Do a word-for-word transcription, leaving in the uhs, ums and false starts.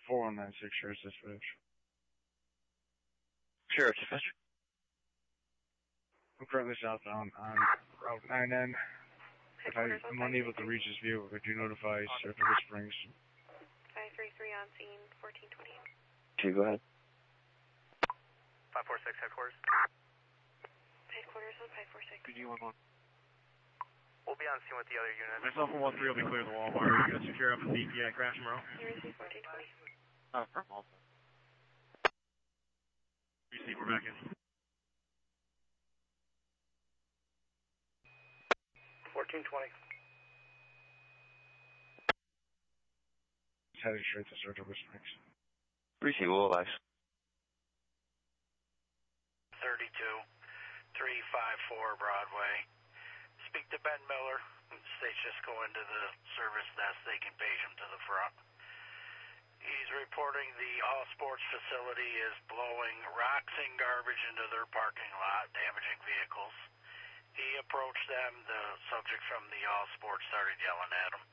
four one nine six, Sheriff's Dispatch. Sheriff's Dispatch. I'm currently southbound on Route nine N. If I am unable to reach this vehicle, could you notify Circle Springs? five three three on scene, fourteen twenty. Okay, go aheed. five four six, headquarters. Headquarters on five four six. P G one one. We'll be on scene with the other units. Myself and one three will be clear of the Walmart. Are you going to secure up the D P I crash tomorrow? Emergency fourteen twenty. Uh, from also. Receive, we're back in. fourteen twenty. It's headed straight to Circle Springs. Receive, all lives. thirty-two, three five four Broadway. Speak to Ben Miller. States just go into the service desk. They can page him to the front. He's reporting the All Sports facility is blowing rocks and garbage into their parking lot, damaging vehicles. He approached them. The subject from the All Sports started yelling at him.